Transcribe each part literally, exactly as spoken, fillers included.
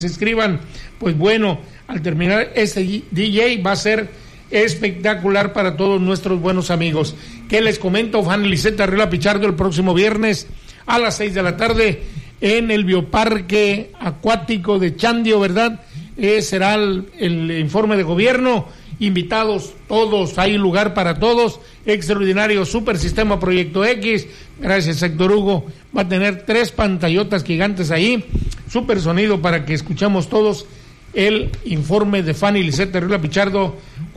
se inscriban. Pues bueno, al terminar este D J va a ser espectacular para todos nuestros buenos amigos. ¿Qué les comento? Fanny Lisette Arriola Pichardo el próximo viernes a las seis de la tarde en el Bioparque Acuático de Chandio, ¿verdad? Eh, será el, el informe de gobierno. Invitados todos, hay lugar para todos. Extraordinario Super Sistema Proyecto X. Gracias, Héctor Hugo. Va a tener tres pantallotas gigantes ahí. Super sonido para que escuchamos todos el informe de Fanny Lisette Arriola Pichardo,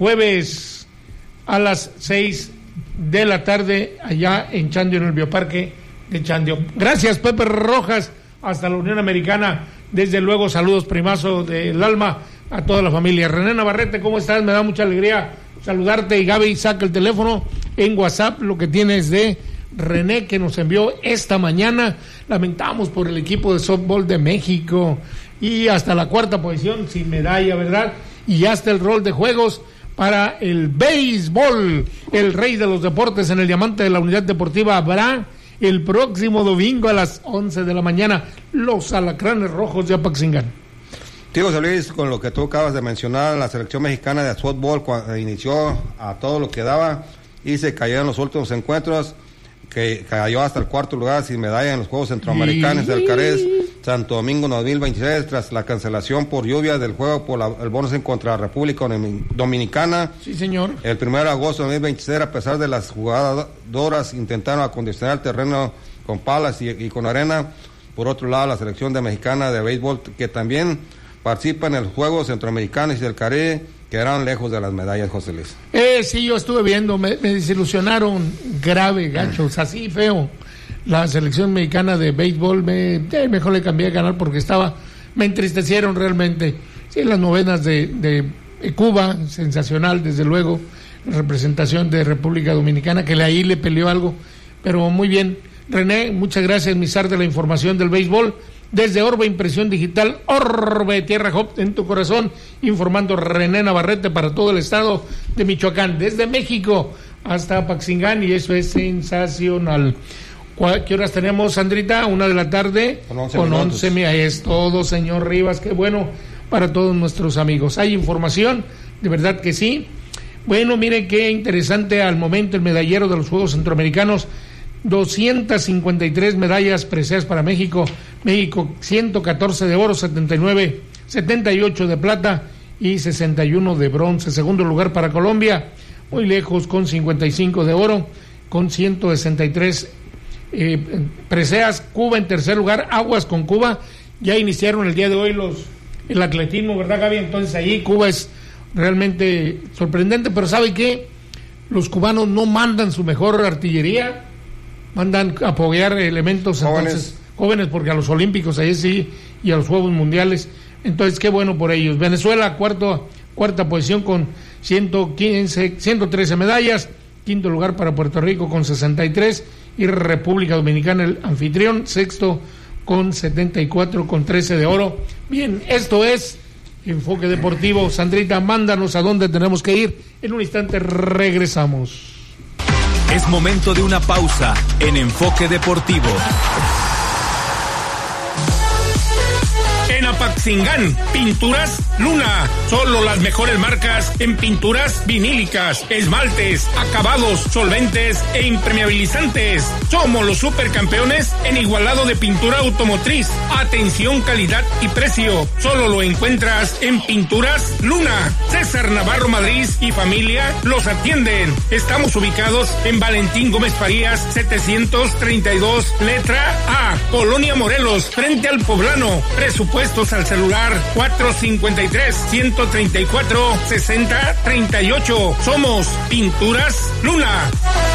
jueves a las seis de la tarde, allá en Chandio, en el Bioparque de Chandio. Gracias, Pepe Rojas, hasta la Unión Americana. Desde luego, saludos, primazo del alma, a toda la familia. René Navarrete, ¿cómo estás? Me da mucha alegría saludarte. Y Gaby, saca el teléfono en WhatsApp, lo que tienes de René, que nos envió esta mañana. Lamentamos por el equipo de softball de México, y hasta la cuarta posición sin medalla, ¿verdad? Y hasta el rol de juegos para el béisbol, el rey de los deportes en el Diamante de la Unidad Deportiva. Habrá el próximo domingo a las once de la mañana los Alacranes Rojos de Apaxingán. Tío José Luis, con lo que tú acabas de mencionar, la selección mexicana de softball cuando inició a todo lo que daba y se cayó en los últimos encuentros, que cayó hasta el cuarto lugar sin medalla en los Juegos Centroamericanos del Carez Santo Domingo dos mil veintitrés, tras la cancelación por lluvia del juego por la, el bonus en contra la República Dominicana. Sí, señor. El primero de agosto de dos mil veintiséis, a pesar de las jugadoras intentaron acondicionar el terreno con palas y, y con arena. Por otro lado, la selección de mexicana de béisbol, que también participa en el Juegos Centroamericanos y del Caribe, quedaron lejos de las medallas, José Luis. Eh, sí, yo estuve viendo, me, me desilusionaron grave, gachos, así feo. La selección mexicana de béisbol, me, eh, mejor le cambié a ganar porque estaba, me entristecieron realmente. Sí, las novenas de, de Cuba, sensacional, desde luego, la representación de República Dominicana, que ahí le peleó algo, pero muy bien. René, muchas gracias, Misar, de la información del béisbol. Desde Orbe Impresión Digital, Orbe Tierra Hop en tu corazón, informando René Navarrete para todo el estado de Michoacán, desde México hasta Apaxingán, y eso es sensacional. ¿Qué horas tenemos, Sandrita? Una de la tarde con once con minutos. once. Es todo, señor Rivas, qué bueno para todos nuestros amigos. ¿Hay información? De verdad que sí. Bueno, mire qué interesante al momento el medallero de los Juegos Centroamericanos. doscientas cincuenta y tres medallas preseas para México. México ciento catorce de oro, setenta y nueve, setenta y ocho de plata y sesenta y uno de bronce. Segundo lugar para Colombia, muy lejos, con cincuenta y cinco de oro, con ciento sesenta y tres eh, preseas. Cuba en tercer lugar, aguas con Cuba. Ya iniciaron el día de hoy los el atletismo, ¿verdad, Gaby? Entonces ahí Cuba es realmente sorprendente, pero ¿sabe qué? Los cubanos no mandan su mejor artillería, mandan a apoyar elementos jóvenes. Entonces, jóvenes, porque a los olímpicos ahí sí, y a los Juegos Mundiales, entonces qué bueno por ellos. Venezuela, cuarto, cuarta posición con ciento quince, ciento trece medallas, quinto lugar para Puerto Rico con sesenta y tres, y República Dominicana, el anfitrión, sexto con setenta y cuatro, con trece de oro. Bien, esto es Enfoque Deportivo. Sandrita, mándanos a dónde tenemos que ir. En un instante regresamos. Es momento de una pausa en Enfoque Deportivo. En Apaxingán, Pinturas Luna. Solo las mejores marcas en pinturas vinílicas, esmaltes, acabados, solventes e impermeabilizantes. Somos los supercampeones en igualado de pintura automotriz. Atención, calidad y precio. Solo lo encuentras en Pinturas Luna. César Navarro Madrid y familia los atienden. Estamos ubicados en Valentín Gómez Farías, setecientos treinta y dos, letra A, Colonia Morelos, frente al Poblano. Presupuestos al celular cuatro cincuenta y tres, ciento treinta y cuatro, sesenta treinta y ocho. Somos Pinturas Luna.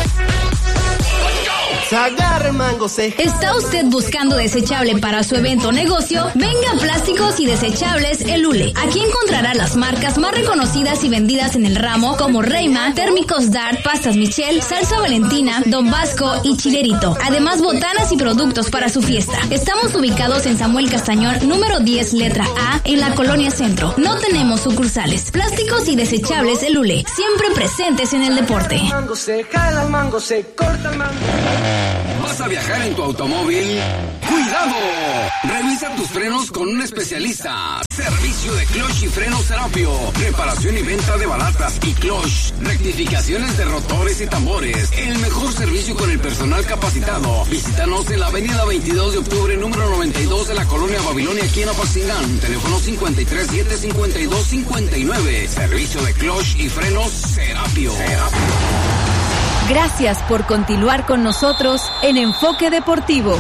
¿Está usted buscando desechable para su evento o negocio? Venga a Plásticos y Desechables El Ule. Aquí encontrará las marcas más reconocidas y vendidas en el ramo, como Reyma, Térmicos Dart, Pastas Michel, Salsa Valentina, Don Vasco y Chilerito. Además, botanas y productos para su fiesta. Estamos ubicados en Samuel Castañón, número diez, letra A, en la Colonia Centro. No tenemos sucursales. Plásticos y Desechables El Ule, siempre presentes en el deporte. Mango se jala el mango, se corta el mango. ¿Vas a viajar en tu automóvil? ¡Cuidado! Revisa tus frenos con un especialista. Servicio de clutch y frenos Serapio. Reparación y venta de balatas y clutch. Rectificaciones de rotores y tambores. El mejor servicio con el personal capacitado. Visítanos en la avenida veintidós de octubre, número noventa y dos de la colonia Babilonia, aquí en Apaxingán. Teléfono cincuenta y tres siete cincuenta y dos cincuenta y nueve. Servicio de clutch y frenos Serapio. Serapio. Gracias por continuar con nosotros en Enfoque Deportivo.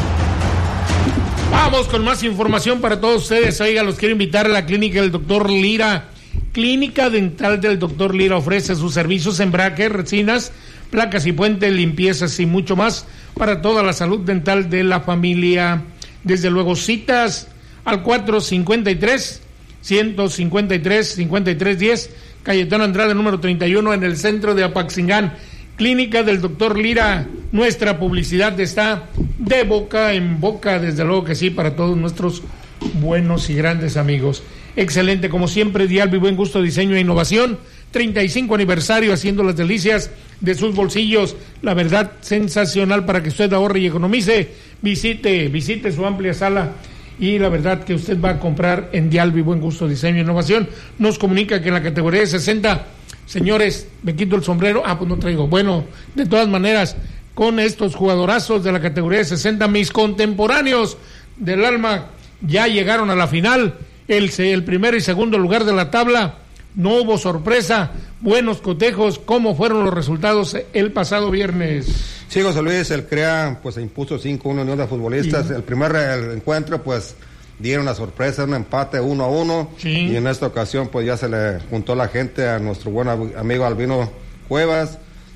Vamos con más información para todos ustedes. Oiga, los quiero invitar a la clínica del doctor Lira. Clínica Dental del doctor Lira ofrece sus servicios en brackets, resinas, placas y puentes, limpiezas y mucho más para toda la salud dental de la familia. Desde luego, citas al cuatro cincuenta y tres, ciento cincuenta y tres, cincuenta y tres diez, Cayetano Andrade, número treinta y uno, en el centro de Apaxingán. Clínica del doctor Lira, nuestra publicidad está de boca en boca, desde luego que sí, para todos nuestros buenos y grandes amigos. Excelente, como siempre, Dialbi, buen gusto, diseño e innovación, treinta y cinco aniversario, haciendo las delicias de sus bolsillos, la verdad, sensacional para que usted ahorre y economice. Visite, visite su amplia sala y la verdad que usted va a comprar en Dialbi, buen gusto, diseño e innovación. Nos comunica que en la categoría de sesenta, señores, me quito el sombrero, ah, pues no traigo, bueno, de todas maneras, con estos jugadorazos de la categoría de sesenta, mis contemporáneos del alma ya llegaron a la final, el, el primero y segundo lugar de la tabla, no hubo sorpresa, buenos cotejos. ¿Cómo fueron los resultados el pasado viernes? Sí, José Luis, el CREA pues se impuso cinco uno Unión de Futbolistas, sí. El primer el encuentro pues dieron la sorpresa, un empate uno a uno, sí. Y en esta ocasión pues ya se le juntó la gente a nuestro buen amigo Albino Cuevas,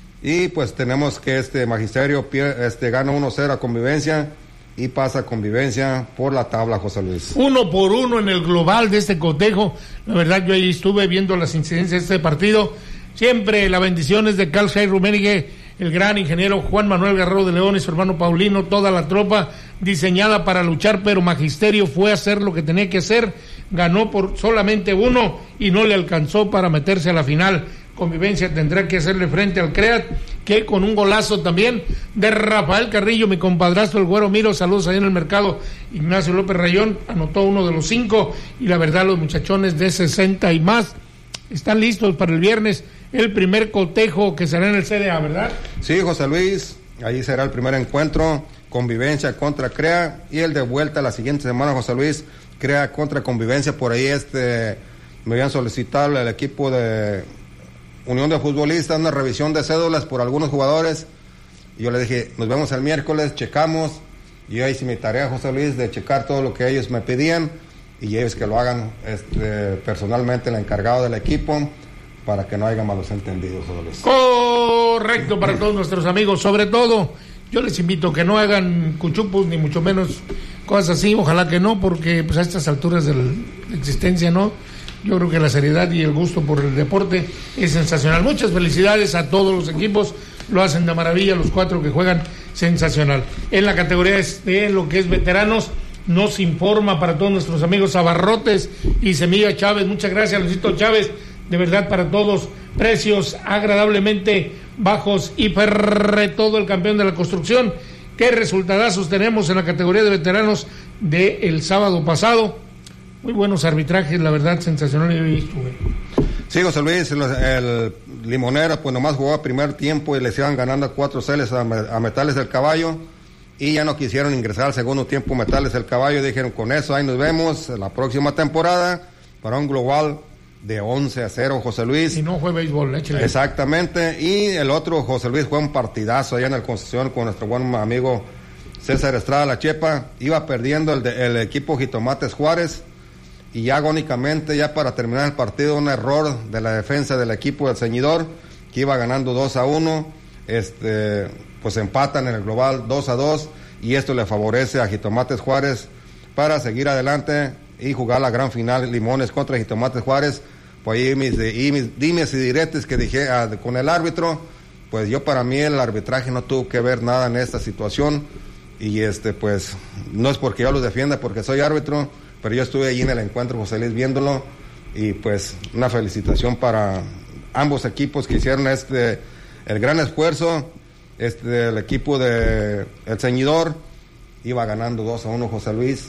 y pues tenemos que este Magisterio este gana uno cero a Convivencia y pasa a Convivencia por la tabla, José Luis. Uno por uno en el global de este cotejo. La verdad, yo ahí estuve viendo las incidencias de este partido. Siempre la bendición es de Carl Shai Rummenigge, el gran ingeniero Juan Manuel Guerrero de León y su hermano Paulino, toda la tropa diseñada para luchar, pero Magisterio fue a hacer lo que tenía que hacer, ganó por solamente uno y no le alcanzó para meterse a la final. Convivencia tendrá que hacerle frente al CREAT, que con un golazo también de Rafael Carrillo, mi compadrastro el Güero Miro, saludos ahí en el mercado, Ignacio López Rayón, anotó uno de los cinco, y la verdad los muchachones de sesenta y más están listos para el viernes, el primer cotejo que será en el C D A, ¿verdad? Sí, José Luis, ahí será el primer encuentro, Convivencia contra CREA, y el de vuelta la siguiente semana, José Luis, CREA contra Convivencia. Por ahí este me habían solicitado el equipo de Unión de Futbolistas una revisión de cédulas por algunos jugadores, y yo le dije, nos vemos el miércoles, checamos, y yo hice mi tarea, José Luis, de checar todo lo que ellos me pedían, y ellos que lo hagan este, personalmente el encargado del equipo, para que no haya malos entendidos, José Luis. Correcto, para todos nuestros amigos, sobre todo, yo les invito a que no hagan cuchupos, ni mucho menos cosas así, ojalá que no, porque pues a estas alturas de la existencia, ¿no? Yo creo que la seriedad y el gusto por el deporte es sensacional. Muchas felicidades a todos los equipos, lo hacen de maravilla, los cuatro que juegan, sensacional. En la categoría de lo que es veteranos, nos informa para todos nuestros amigos Abarrotes y Semilla Chávez. Muchas gracias, Luisito Chávez, de verdad para todos, precios agradablemente bajos y per todo el campeón de la construcción. ¿Qué resultadazos tenemos en la categoría de veteranos del sábado pasado? Muy buenos arbitrajes, la verdad, sensacional. Yo estuve. Sí, José Luis, el, el Limonera, pues nomás jugó a primer tiempo y les iban ganando cuatro celes a, a Metales del Caballo, y ya no quisieron ingresar al segundo tiempo Metales del Caballo, dijeron, con eso ahí nos vemos la próxima temporada, para un global de once a cero, José Luis. Y no fue béisbol, échale. Exactamente, y el otro, José Luis, fue un partidazo allá en el Concepción con nuestro buen amigo César Estrada La Chepa, iba perdiendo el, de, el equipo Jitomates Juárez, y ya agónicamente, ya para terminar el partido, un error de la defensa del equipo del Ceñidor, que iba ganando dos a uno, este, pues empatan en el global dos a dos, y esto le favorece a Jitomates Juárez para seguir adelante y jugar la gran final, Limones contra Jitomates Juárez. Pues ahí mis, y mis dimes y diretes que dije ah, con el árbitro, pues yo para mí el arbitraje no tuvo que ver nada en esta situación, y este pues no es porque yo lo defienda, porque soy árbitro, pero yo estuve allí en el encuentro, José Luis, viéndolo, y pues una felicitación para ambos equipos que hicieron este el gran esfuerzo, este, el equipo de El Ceñidor iba ganando dos a uno José Luis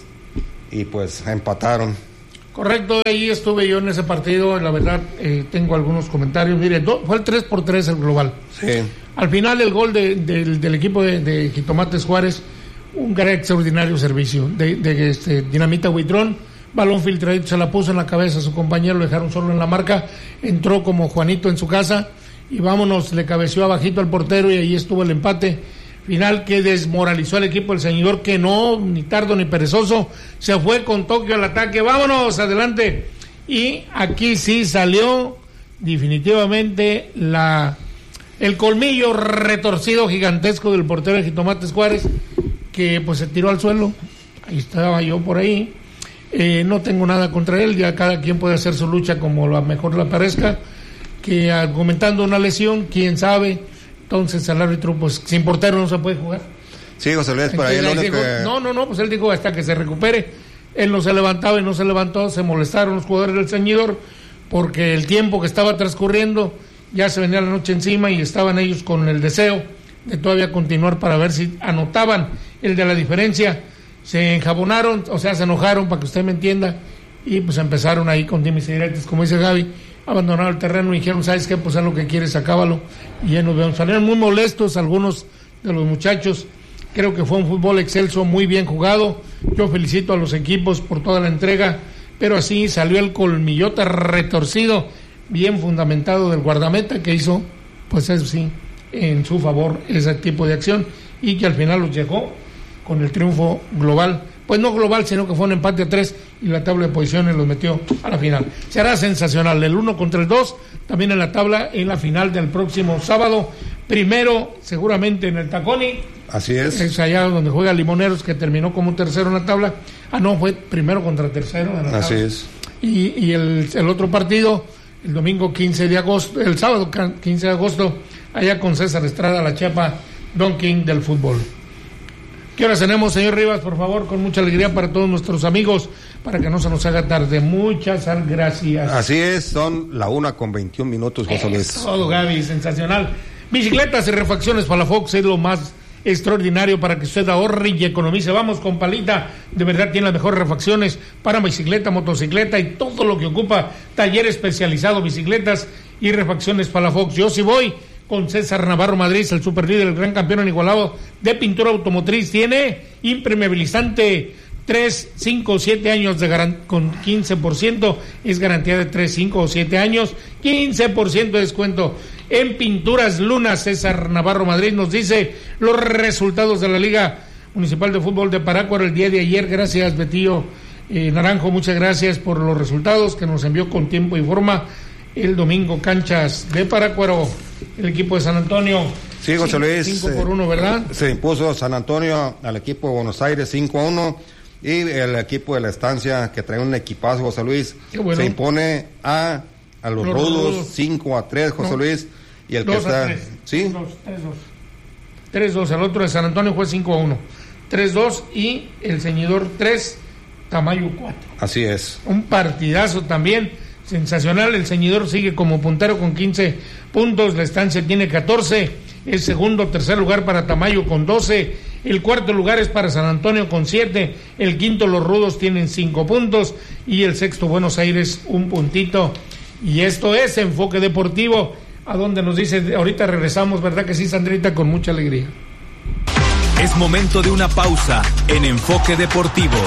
y pues empataron. Correcto, ahí estuve yo en ese partido, la verdad eh, tengo algunos comentarios. Mire, do, fue el tres por tres el global. Sí. Al final el gol de, de, del equipo de, de Jitomates Juárez, un gran extraordinario servicio de, de este, Dinamita Huitrón, balón filtradito, se la puso en la cabeza a su compañero, lo dejaron solo en la marca, entró como Juanito en su casa y vámonos, le cabeció abajito al portero y ahí estuvo el empate final que desmoralizó al equipo del Ceñidor, que no, ni tardo ni perezoso, se fue con Tokio al ataque, vámonos, adelante. Y aquí sí salió definitivamente la el colmillo retorcido gigantesco del portero de Jitomates Juárez, que pues se tiró al suelo, ahí estaba yo por ahí, eh, no tengo nada contra él, ya cada quien puede hacer su lucha como la mejor le parezca, que argumentando una lesión, quién sabe. Entonces el árbitro, pues sin portero no se puede jugar. Sí, José Luis, por ahí el único dijo, que... No, no, no, pues él dijo hasta que se recupere. Él no se levantaba y no se levantó, se molestaron los jugadores del Ceñidor porque el tiempo que estaba transcurriendo ya se venía la noche encima y estaban ellos con el deseo de todavía continuar para ver si anotaban el de la diferencia. Se enjabonaron, o sea, se enojaron, para que usted me entienda, y pues empezaron ahí con dimes y diretes, como dice Gaby, abandonaron el terreno y dijeron, ¿sabes qué? Pues haz lo que quieres, acábalo, y ya nos vemos. Salieron muy molestos algunos de los muchachos. Creo que fue un fútbol excelso, muy bien jugado. Yo felicito a los equipos por toda la entrega, pero así salió el colmillote retorcido, bien fundamentado del guardameta, que hizo, pues eso sí, en su favor ese tipo de acción, y que al final los llegó con el triunfo global. Pues no global, sino que fue un empate a tres y la tabla de posiciones los metió a la final. Será sensacional el uno contra el dos, también en la tabla, en la final del próximo sábado. Primero, seguramente en el Taconi. Así es. Es allá donde juega Limoneros, que terminó como tercero en la tabla. Ah, no, fue primero contra tercero en la Así tabla. es. Y, y el, el otro partido, el domingo quince de agosto, el sábado quince de agosto, allá con César Estrada, la chapa Don King del fútbol. ¿Qué horas tenemos, señor Rivas? Por favor, con mucha alegría para todos nuestros amigos, para que no se nos haga tarde. Muchas gracias. Así es, son la una con veintiún minutos, José Luis. Todo, Gaby, sensacional. Bicicletas y refacciones Palafox es lo más extraordinario para que usted ahorre y economice. Vamos con Palita, de verdad tiene las mejores refacciones para bicicleta, motocicleta y todo lo que ocupa. Taller especializado, bicicletas y refacciones Palafox. Yo sí voy con César Navarro Madrid, el superlíder, el gran campeón inigualado de pintura automotriz. Tiene impermeabilizante tres, cinco, siete años de garan- con quince por ciento, es garantía de tres, cinco o siete años, quince por ciento de descuento. En Pinturas Luna, César Navarro Madrid nos dice los resultados de la Liga Municipal de Fútbol de Parácuaro el día de ayer. Gracias, Betillo eh, Naranjo, muchas gracias por los resultados que nos envió con tiempo y forma. El domingo, canchas de Parácuaro, el equipo de San Antonio. Sí, José Luis. cinco por uno, ¿verdad? Se impuso San Antonio al equipo de Buenos Aires cinco a uno. Y el equipo de la Estancia, que trae un equipazo, José Luis, bueno, se impone a, a los, los rudos, rudos cinco a tres, José no, Luis. Y el que está. tres. ¿Sí? tres dos. El otro de San Antonio fue cinco a uno. tres dos y el Ceñidor tres, Tamayo cuatro. Así es. Un partidazo también. Sensacional, el Ceñidor sigue como puntero con quince puntos, la Estancia tiene catorce, el segundo, tercer lugar para Tamayo con doce, el cuarto lugar es para San Antonio con siete, el quinto los Rudos tienen cinco puntos y el sexto Buenos Aires un puntito. Y esto es Enfoque Deportivo, a donde nos dice, ahorita regresamos, ¿verdad que sí, Sandrita? Con mucha alegría. Es momento de una pausa en Enfoque Deportivo.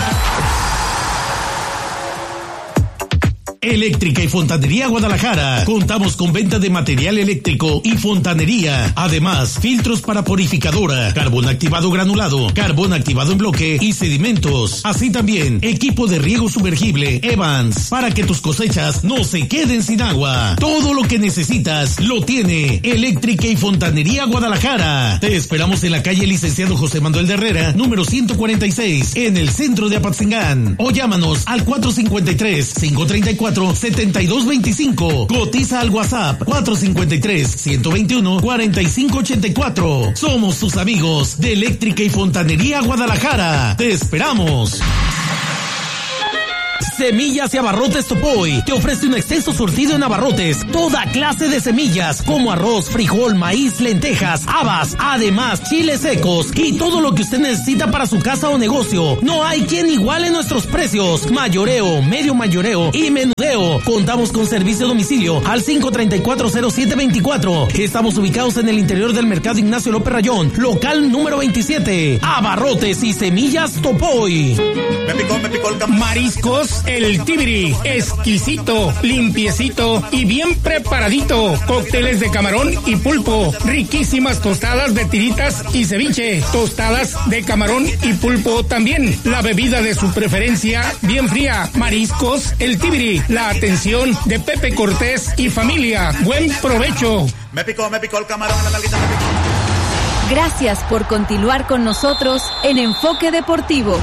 Eléctrica y Fontanería Guadalajara. Contamos con venta de material eléctrico y fontanería. Además, filtros para purificadora, carbón activado granulado, carbón activado en bloque y sedimentos. Así también, equipo de riego sumergible Evans, para que tus cosechas no se queden sin agua. Todo lo que necesitas lo tiene Eléctrica y Fontanería Guadalajara. Te esperamos en la calle Licenciado José Manuel de Herrera, número ciento cuarenta y seis, en el centro de Apatzingán. O llámanos al cuatro cinco tres, cinco tres cuatro, siete dos dos cinco. Cotiza al WhatsApp cuatro cinco tres, uno dos uno, cuatro cinco ocho cuatro. Somos tus amigos de Eléctrica y Fontanería Guadalajara. Te esperamos. Semillas y Abarrotes Topoy te ofrece un extenso surtido en abarrotes, toda clase de semillas, como arroz, frijol, maíz, lentejas, habas, además chiles secos y todo lo que usted necesita para su casa o negocio. No hay quien iguale nuestros precios. Mayoreo, medio mayoreo y menudeo. Contamos con servicio a domicilio al cinco tres cuatro cero siete dos cuatro. Estamos ubicados en el interior del Mercado Ignacio López Rayón, local número veintisiete. Abarrotes y Semillas Topoy. Me picó, me picó el cam- Mariscos El Tibiri, exquisito, limpiecito y bien preparadito. Cócteles de camarón y pulpo, riquísimas tostadas de tiritas y ceviche, tostadas de camarón y pulpo también. La bebida de su preferencia, bien fría. Mariscos El Tibiri, la atención de Pepe Cortés y familia. Buen provecho. Me picó, me picó el camarón, la nalguita me picó. Gracias por continuar con nosotros en Enfoque Deportivo.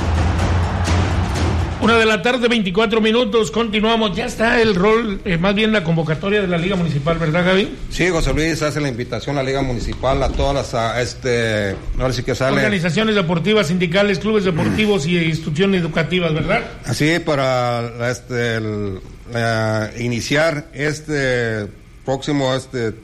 Una de la tarde, veinticuatro minutos, continuamos. Ya está el rol, eh, más bien la convocatoria de la Liga Municipal, ¿verdad, Gaby? Sí, José Luis hace la invitación a la Liga Municipal, a todas las, a este, ahora sí que sale. Organizaciones deportivas, sindicales, clubes deportivos y instituciones educativas, ¿verdad? Así, para este, el, la, iniciar este próximo, este...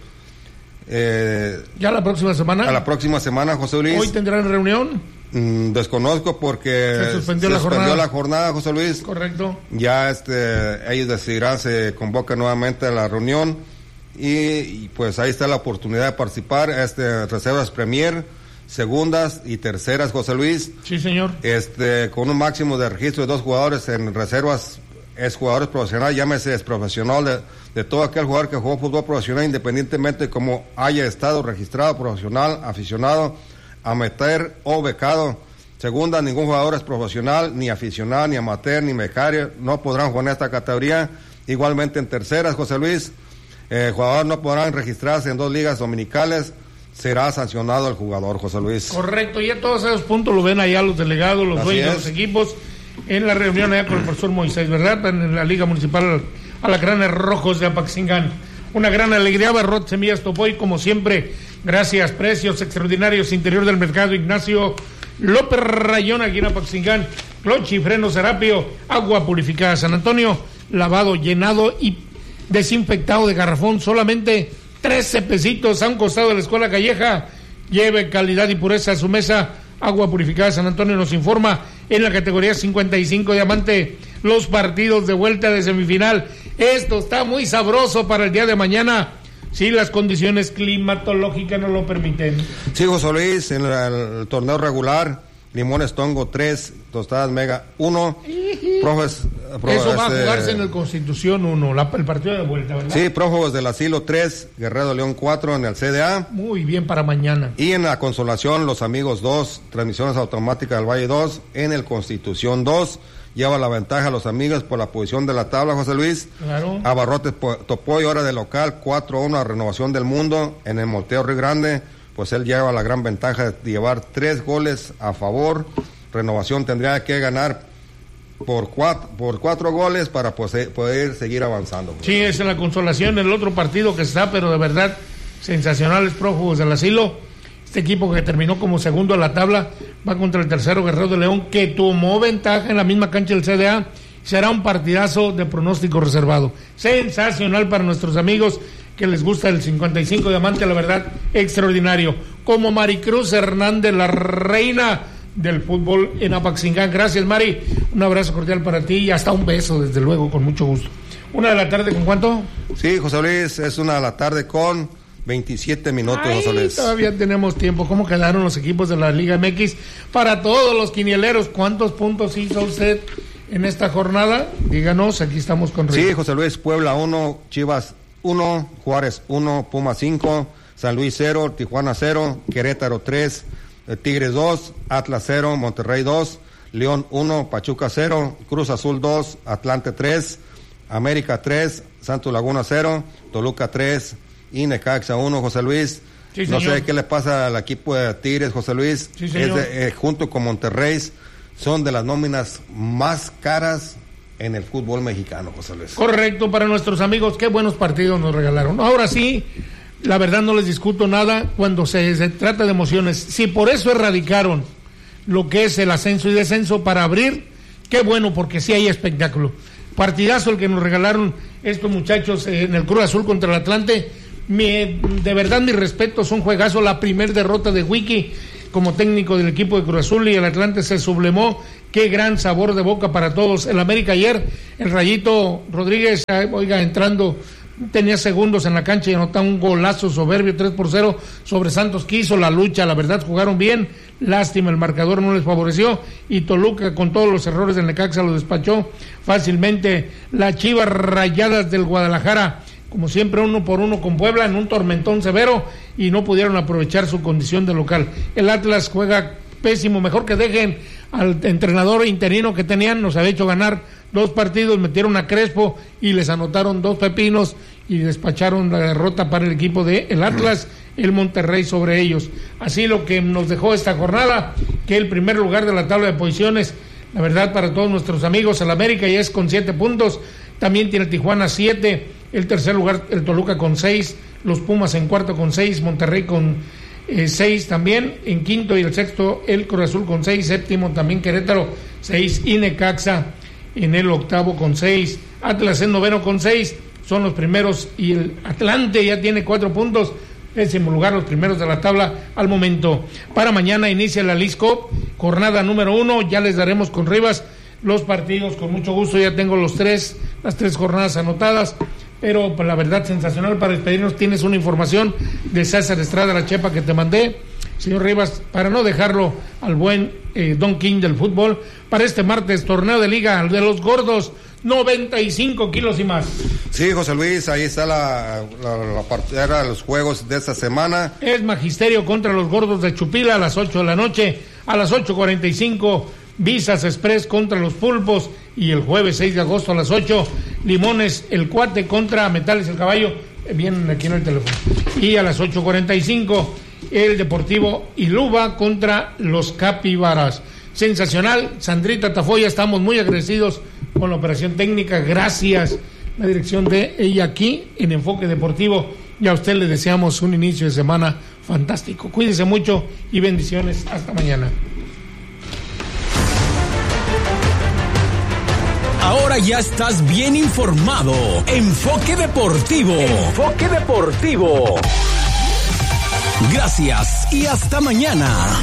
Eh, ¿Ya la próxima semana? A la próxima semana, José Luis. ¿Hoy tendrán reunión? Mm, desconozco porque se suspendió, se la, suspendió jornada. la jornada, José Luis. Correcto. Ya este, ellos decidirán, se convoca nuevamente a la reunión y, y pues ahí está la oportunidad de participar. Este, reservas Premier, segundas y terceras, José Luis. Sí, señor. Este, con un máximo de registro de dos jugadores en reservas, es jugadores profesionales, llámese es profesional de, de todo aquel jugador que jugó fútbol profesional, independientemente de cómo haya estado registrado, profesional, aficionado, amateur o becado. Segunda, ningún jugador es profesional, ni aficionado, ni amateur, ni becario, no podrán jugar en esta categoría. Igualmente en terceras, José Luis, eh, jugadores no podrán registrarse en dos ligas dominicales, será sancionado el jugador, José Luis. Correcto, y a todos esos puntos lo ven allá los delegados, los Así dueños de es. los equipos, en la reunión allá con el profesor Moisés, ¿verdad? En la Liga Municipal Alacranes Rojos de Apaxingán. Una gran alegría, Abarrotes Semillas Topoy, como siempre, gracias, precios extraordinarios, interior del mercado Ignacio López Rayón, aquí en Apaxingán, cloche y freno Serapio, agua purificada San Antonio, lavado, llenado y desinfectado de garrafón, solamente trece pesitos a un costado de la Escuela Calleja. Lleve calidad y pureza a su mesa. Agua purificada San Antonio nos informa en la categoría cincuenta y cinco diamante los partidos de vuelta de semifinal. Esto está muy sabroso para el día de mañana, si las condiciones climatológicas nos lo permiten. Sí, José Luis, en el, el torneo regular, Limones Tongo tres, Tostadas Mega uno. Profes, profes, Eso va a jugarse eh, en el Constitución uno, la, el partido de vuelta, ¿verdad? Sí, Prófugos del Asilo tres, Guerrero León cuatro en el C D A. Muy bien para mañana. Y en la Consolación, Los Amigos dos, Transmisiones Automáticas del Valle dos, en el Constitución dos. Lleva la ventaja a Los Amigos por la posición de la tabla, José Luis. Claro. Abarrotes Topoy, hora de local, cuatro uno a Renovación del Mundo. En el Molteo Río Grande, pues él lleva la gran ventaja de llevar tres goles a favor. Renovación tendría que ganar por cuatro, por cuatro goles para poder, poder seguir avanzando. Sí, es en la Consolación, el otro partido que está, pero de verdad, sensacionales Prófugos del Asilo. Este equipo que terminó como segundo a la tabla va contra el tercero Guerrero de León, que tomó ventaja en la misma cancha del C D A. Será un partidazo de pronóstico reservado. Sensacional para nuestros amigos que les gusta el cincuenta y cinco diamante, la verdad, extraordinario. Como Maricruz Hernández, la reina del fútbol en Apaxingán. Gracias, Mari. Un abrazo cordial para ti y hasta un beso, desde luego, con mucho gusto. Una de la tarde, ¿con cuánto? Sí, José Luis, es una de la tarde con veintisiete minutos, Ay, José Luis. Todavía tenemos tiempo. ¿Cómo quedaron los equipos de la Liga M X? Para todos los quinieleros, ¿cuántos puntos hizo usted en esta jornada? Díganos, aquí estamos con Río. Sí, José Luis, Puebla uno, Chivas uno, Juárez uno, Puma cinco, San Luis cero, Tijuana cero, Querétaro tres, Tigres dos, Atlas cero, Monterrey dos, León uno, Pachuca cero, Cruz Azul dos, Atlante tres, América tres, Santos Laguna cero, Toluca tres y Necaxa uno, José Luis. Sí, no señor. sé qué le pasa al equipo de Tigres, José Luis. Sí, es señor. de, eh, junto con Monterrey, son de las nóminas más caras en el fútbol mexicano, José Luis. Correcto, para nuestros amigos, qué buenos partidos nos regalaron. Ahora sí, la verdad no les discuto nada cuando se, se trata de emociones. Si por eso erradicaron lo que es el ascenso y descenso para abrir, qué bueno, porque sí hay espectáculo. Partidazo el que nos regalaron estos muchachos en el Cruz Azul contra el Atlante. Mi, de verdad, mi respeto, son juegazos. La primer derrota de Wiki como técnico del equipo de Cruz Azul, y el Atlante se sublemó. Qué gran sabor de boca para todos. El América ayer, el Rayito Rodríguez, oiga, entrando, tenía segundos en la cancha y anotó un golazo soberbio, tres por cero sobre Santos. Quiso la lucha, la verdad, jugaron bien. Lástima, el marcador no les favoreció, y Toluca, con todos los errores del Necaxa, lo despachó fácilmente. Las Chivas Rayadas del Guadalajara, como siempre, uno por uno con Puebla en un tormentón severo, y no pudieron aprovechar su condición de local. El Atlas juega pésimo, mejor que dejen al entrenador interino que tenían. Nos había hecho ganar dos partidos, metieron a Crespo y les anotaron dos pepinos y despacharon la derrota para el equipo de el Atlas, el Monterrey sobre ellos. Así lo que nos dejó esta jornada, que el primer lugar de la tabla de posiciones, la verdad, para todos nuestros amigos, el América ya es con siete puntos, también tiene Tijuana siete, el tercer lugar el Toluca con seis, los Pumas en cuarto con seis, Monterrey con eh, seis también, en quinto y el sexto el Cruz Azul con seis, séptimo también Querétaro seis, y Necaxa en el octavo con seis, Atlas en noveno con seis, son los primeros, y el Atlante ya tiene cuatro puntos, décimo lugar, los primeros de la tabla al momento. Para mañana inicia la Leagues Cup, jornada número uno, ya les daremos con Rivas los partidos, con mucho gusto, ya tengo los tres, las tres jornadas anotadas, pero pues, la verdad, sensacional. Para despedirnos, tienes una información de César Estrada, la chepa que te mandé, señor Rivas, para no dejarlo al buen eh, Don King del fútbol, para este martes, torneo de liga de los gordos, noventa y cinco kilos y más. Sí, José Luis, ahí está la, la, la partida de los juegos de esta semana. Es Magisterio contra los gordos de Chupila a las ocho de la noche, a las ocho cuarenta y cinco, Visas Express contra los Pulpos, y el jueves seis de agosto a las ocho, Limones el Cuate contra Metales el Caballo, vienen aquí en el teléfono, y a las ocho cuarenta y cinco, el Deportivo Iluba contra los Capibaras. Sensacional, Sandrita Tafoya, estamos muy agradecidos con la operación técnica, gracias la dirección de ella aquí en Enfoque Deportivo, y a usted le deseamos un inicio de semana fantástico. Cuídese mucho y bendiciones, hasta mañana. Ahora ya estás bien informado. Enfoque Deportivo. Enfoque Deportivo. Gracias y hasta mañana.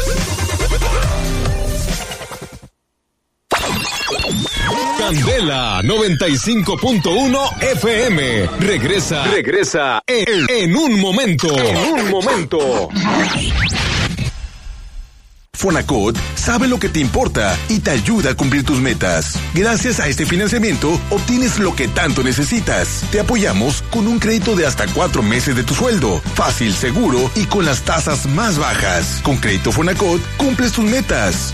Candela noventa y cinco punto uno F M. Regresa. Regresa en, en un momento. En un momento. Fonacot sabe lo que te importa y te ayuda a cumplir tus metas. Gracias a este financiamiento, obtienes lo que tanto necesitas. Te apoyamos con un crédito de hasta cuatro meses de tu sueldo. Fácil, seguro y con las tasas más bajas. Con Crédito Fonacot, cumples tus metas.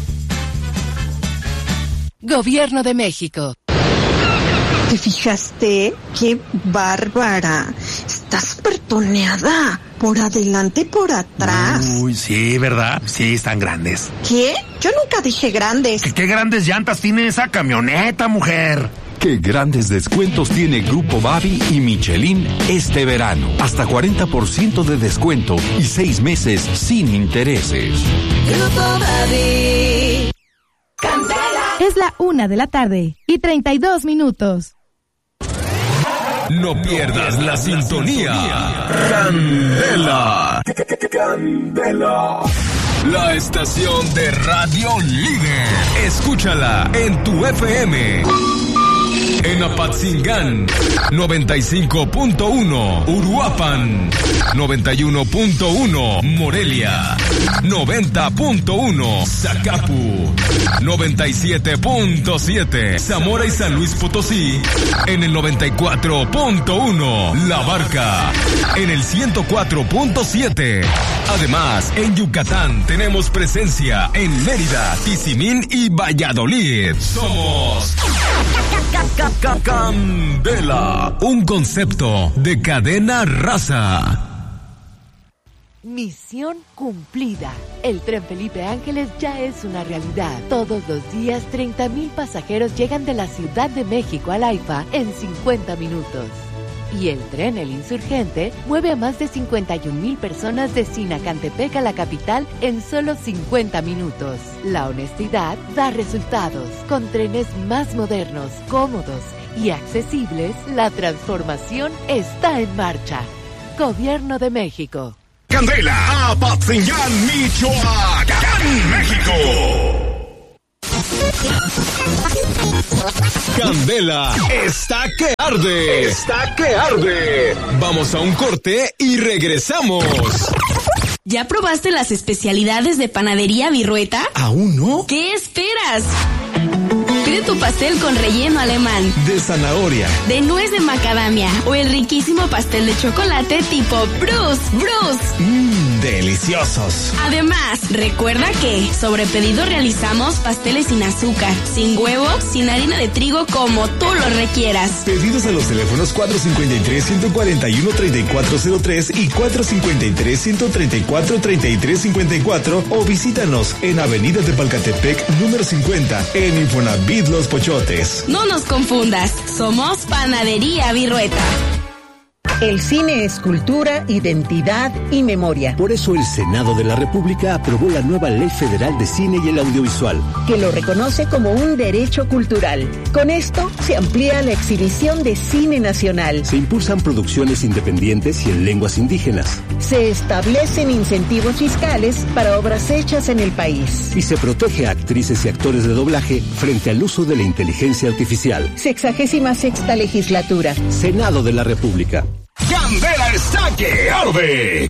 Gobierno de México. ¿Te fijaste? ¡Qué bárbara! Está súper toneada. Por adelante y por atrás. Uy, sí, ¿verdad? Sí, están grandes. ¿Qué? Yo nunca dije grandes. ¿Qué, qué grandes llantas tiene esa camioneta, mujer? Qué grandes descuentos tiene Grupo Babi y Michelin este verano. Hasta cuarenta por ciento de descuento y seis meses sin intereses. Grupo Babi. Candela. Es la una de la tarde y treinta y dos minutos. No pierdas la sintonía. Candela. Candela. La estación de radio líder. Escúchala en tu F M. En Apatzingán, noventa y cinco punto uno. Uruapan, noventa y uno punto uno. Morelia, noventa punto uno. Zacapu, noventa y siete punto siete. Zamora y San Luis Potosí, en el noventa y cuatro punto uno. La Barca, en el ciento cuatro punto siete. Además, en Yucatán tenemos presencia en Mérida, Tizimín y Valladolid. Somos Candela, un concepto de Cadena Raza. Misión cumplida. El tren Felipe Ángeles ya es una realidad. Todos los días, treinta mil pasajeros llegan de la Ciudad de México al AIFA en cincuenta minutos. Y el tren El Insurgente mueve a más de cincuenta y un mil personas de Sinacantepec a la capital en solo cincuenta minutos. La honestidad da resultados. Con trenes más modernos, cómodos y accesibles, la transformación está en marcha. Gobierno de México. Candela, Apatzingán, Michoacán, México. Candela está que arde. Está que arde. Vamos a un corte y regresamos. ¿Ya probaste las especialidades de Panadería Virrueta? ¿Aún no? ¿Qué esperas? Pide tu pastel con relleno alemán, de zanahoria, de nuez de macadamia o el riquísimo pastel de chocolate tipo Bruce. Bruce. Mmm, deliciosos. Además, recuerda que sobre pedido realizamos pasteles sin azúcar, sin huevo, sin harina de trigo, como tú lo requieras. Pedidos a los teléfonos cuatro cinco tres, uno cuatro uno, tres cuatro cero tres y cuatro cinco tres, uno tres cuatro, tres tres cinco cuatro o visítanos en Avenida de Palcatepec, número cincuenta, en Infonavit Los Pochotes. No nos confundas, somos Panadería Virrueta. El cine es cultura, identidad y memoria. Por eso el Senado de la República aprobó la nueva Ley Federal de Cine y el Audiovisual, que lo reconoce como un derecho cultural. Con esto se amplía la exhibición de cine nacional. Se impulsan producciones independientes y en lenguas indígenas. Se establecen incentivos fiscales para obras hechas en el país. Y se protege a actrices y actores de doblaje frente al uso de la inteligencia artificial. Sexagésima sexta legislatura. Senado de la República. Candela está que arde